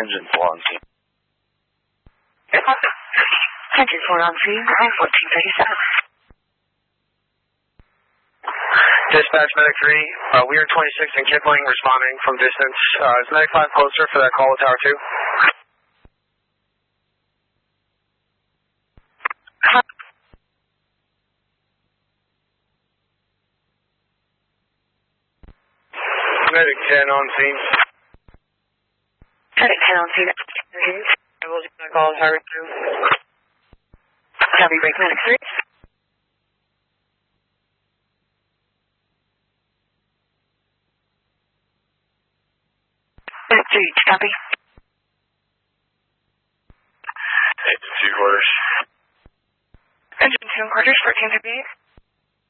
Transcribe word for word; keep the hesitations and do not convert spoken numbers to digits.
Engine four on scene. Engine four on scene, fourteen thirty-seven. Dispatch, Medic three, uh, we are twenty-six and Kipling responding from distance. Uh, is Medic five closer for that call with Tower two? Medic ten on scene. Medic ten on scene. I will do that call with Tower two. Copy, break Medic three. Medic three, copy. Engine two quarters. Engine two quarters, fourteen fifty-eight.